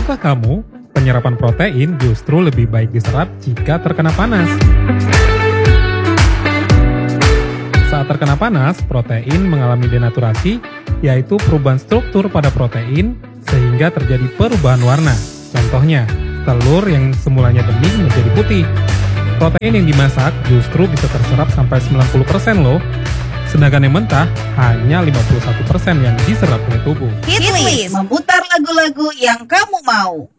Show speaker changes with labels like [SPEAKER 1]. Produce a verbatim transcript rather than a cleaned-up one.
[SPEAKER 1] Tahukah kamu, penyerapan protein justru lebih baik diserap jika terkena panas? Saat terkena panas, protein mengalami denaturasi, yaitu perubahan struktur pada protein sehingga terjadi perubahan warna. Contohnya, telur yang semulanya bening menjadi putih. Protein yang dimasak justru bisa terserap sampai sembilan puluh persen loh. Sedangkan yang mentah hanya lima puluh satu persen yang diserap oleh tubuh.
[SPEAKER 2] Hitlist, memutar lagu-lagu yang kamu mau.